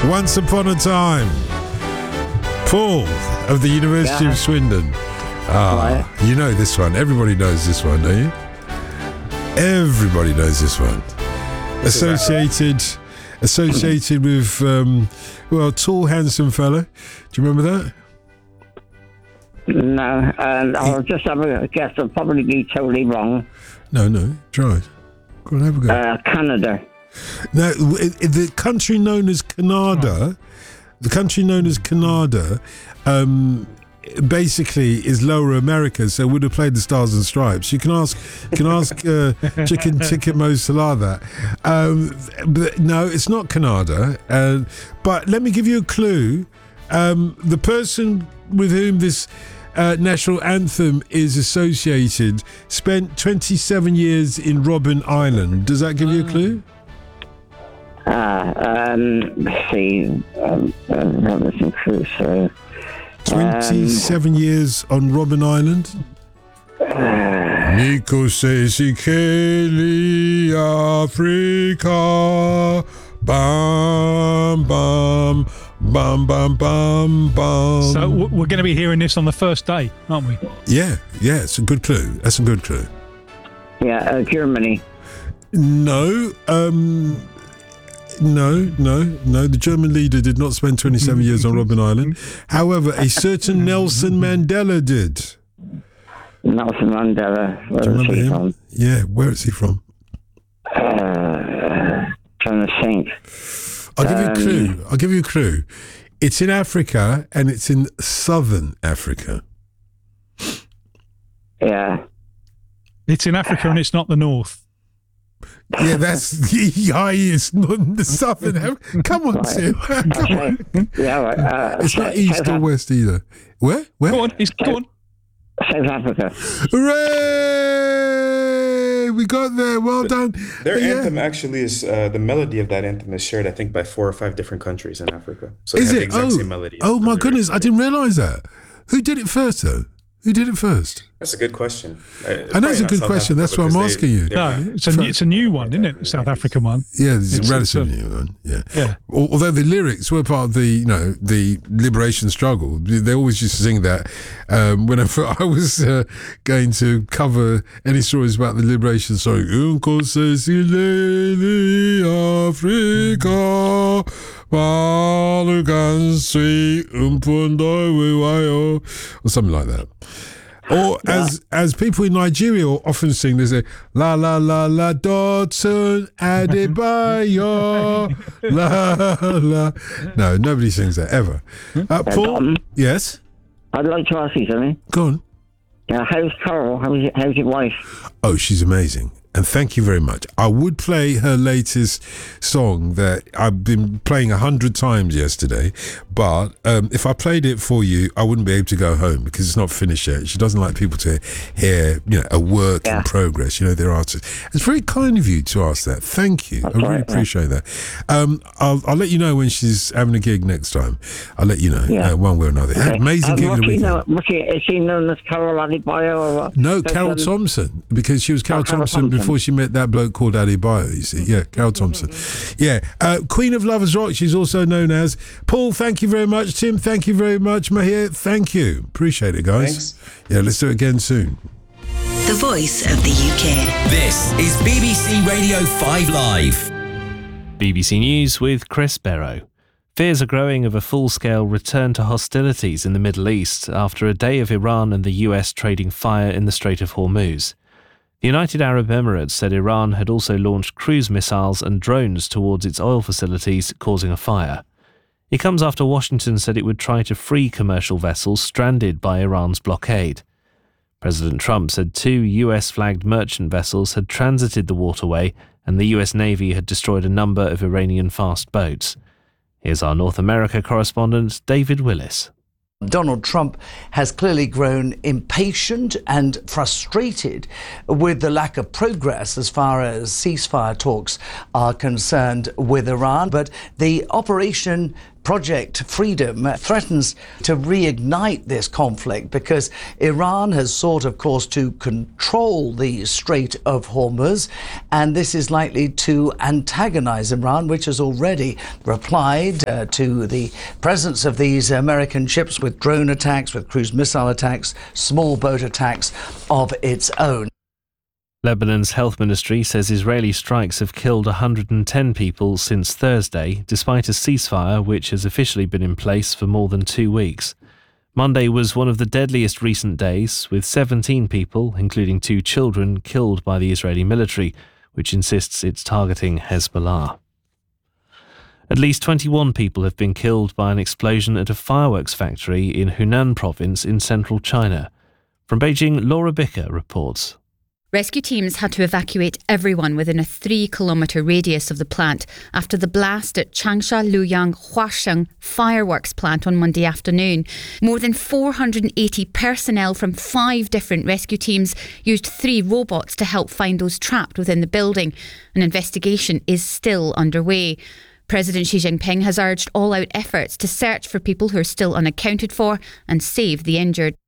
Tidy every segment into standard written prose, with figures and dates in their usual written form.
Once Upon a Time. Paul of the University of Swindon. You know this one. Everybody knows this one, don't you? Everybody knows this one. Associated with, tall, handsome fella. Do you remember that? No, I'll just have a guess. I'll probably be totally wrong. No, try it. Go on, have a go. Canada. No, the country known as Canada, basically is Lower America, so would have played the Stars and Stripes. You can ask Chicken Tikka Mo Salah that. But no, it's not Canada. But let me give you a clue. The person with whom this national anthem is associated spent 27 years in Robben Island. Does that give you a clue? Let's see. Robinson Crusoe. 27 years on Robben Island. Nico Sesikeli Africa. Bam, bam, bam, bam, bam, bam. So we're going to be hearing this on the first day, aren't we? Yeah, it's a good clue. That's a good clue. Yeah, Germany. No, the German leader did not spend 27 years on Robben Island. However, a certain Nelson Mandela did. Nelson Mandela. Where is he from? Yeah, where is he from? Trying to think. I'll give you a clue. It's in Africa, and it's in southern Africa. Yeah. It's in Africa, and it's not the north. Yeah, that's it's not the southern. Come on, Tim. Come on. Yeah, right. It's not east or west either. Where? Go on. Go on. South Africa. Hooray! We got there. Well done. Their anthem actually is the melody of that anthem is shared, I think, by 4 or 5 different countries in Africa. So is they it? have the exact same melody. Oh my goodness! I didn't realise that. Who did it first, though? Who did it first? That's a good question. I know it's a good question. That's why I'm asking you. No, it's a new one, isn't it? The South African one. Yeah, it's a relatively new one. Yeah. Although the lyrics were part of the liberation struggle. They always used to sing that whenever I was going to cover any stories about the liberation song. Africa. Or something like that. Or as people in Nigeria often sing, they say la la la la Dotun Adebayo la la. No, nobody sings that ever. Paul, yes. I'd like to ask you something. Go on. How's Carol? How's your wife? Oh, she's amazing. And thank you very much. I would play her latest song that I've been playing 100 times yesterday, but if I played it for you, I wouldn't be able to go home because it's not finished yet. She doesn't like people to hear, a work in progress. They're artists. It's very kind of you to ask that. Thank you. I really appreciate that. I'll let you know when she's having a gig next time. I'll let you know one way or another. Okay. Amazing gig of the weekend. Is she known as Carol Adebayo or what? No, Carol Thompson, because she was Carol Thompson before she met that bloke called Adebayo, you see. Yeah, Carol Thompson. Yeah. Queen of Lovers Rock, she's also known as. Paul, thank you very much. Tim, thank you very much. Mahir, thank you. Appreciate it, guys. Thanks. Yeah, let's do it again soon. The voice of the UK. This is BBC Radio 5 Live. BBC News with Chris Barrow. Fears are growing of a full-scale return to hostilities in the Middle East after a day of Iran and the US trading fire in the Strait of Hormuz. The United Arab Emirates said Iran had also launched cruise missiles and drones towards its oil facilities, causing a fire. It comes after Washington said it would try to free commercial vessels stranded by Iran's blockade. President Trump said 2 US-flagged merchant vessels had transited the waterway and the US Navy had destroyed a number of Iranian fast boats. Here's our North America correspondent, David Willis. Donald Trump has clearly grown impatient and frustrated with the lack of progress as far as ceasefire talks are concerned with Iran. But the Operation Project Freedom threatens to reignite this conflict because Iran has sought, of course, to control the Strait of Hormuz, and this is likely to antagonize Iran, which has already replied to the presence of these American ships with drone attacks, with cruise missile attacks, small boat attacks of its own. Lebanon's health ministry says Israeli strikes have killed 110 people since Thursday, despite a ceasefire which has officially been in place for more than 2 weeks. Monday was one of the deadliest recent days, with 17 people, including 2 children, killed by the Israeli military, which insists it's targeting Hezbollah. At least 21 people have been killed by an explosion at a fireworks factory in Hunan province in central China. From Beijing, Laura Bicker reports. Rescue teams had to evacuate everyone within a 3-kilometre radius of the plant after the blast at Changsha Luyang Huasheng fireworks plant on Monday afternoon. More than 480 personnel from 5 different rescue teams used 3 robots to help find those trapped within the building. An investigation is still underway. President Xi Jinping has urged all-out efforts to search for people who are still unaccounted for and save the injured.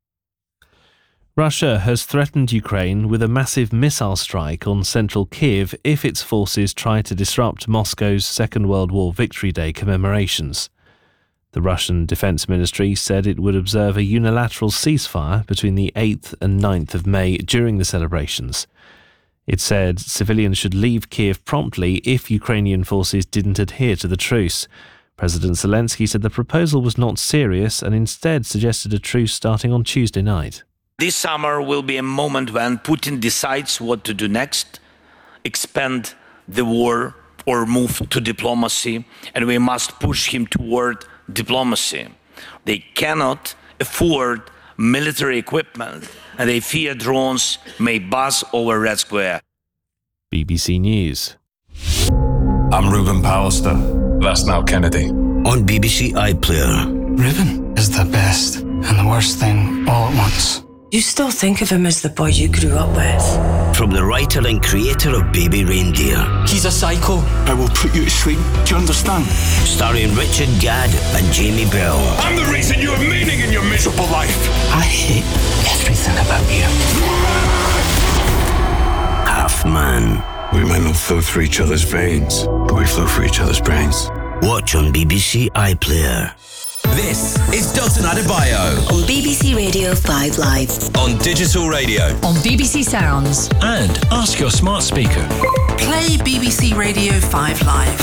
Russia has threatened Ukraine with a massive missile strike on central Kyiv if its forces try to disrupt Moscow's Second World War Victory Day commemorations. The Russian Defense Ministry said it would observe a unilateral ceasefire between the 8th and 9th of May during the celebrations. It said civilians should leave Kyiv promptly if Ukrainian forces didn't adhere to the truce. President Zelensky said the proposal was not serious and instead suggested a truce starting on Tuesday night. This summer will be a moment when Putin decides what to do next, expand the war or move to diplomacy, and we must push him toward diplomacy. They cannot afford military equipment, and they fear drones may buzz over Red Square. BBC News. I'm Ruben Pallister. That's Nell Kennedy. On BBC iPlayer. Ruben is the best and the worst thing all at once. You still think of him as the boy you grew up with? From the writer and creator of Baby Reindeer. He's a psycho. I will put you to sleep. Do you understand? Starring Richard Gadd and Jamie Bell. I'm the reason you have meaning in your miserable life. I hate everything about you. Half Man. We might not flow through each other's veins, but we flow through each other's brains. Watch on BBC iPlayer. This is Dalton Adebayo on BBC Radio 5 Live, on digital radio, on BBC Sounds, and ask your smart speaker. Play BBC Radio 5 Live.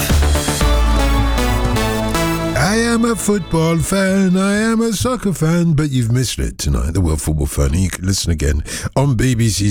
I am a football fan, I am a soccer fan, but you've missed it tonight, the World Football Fan. You can listen again on BBC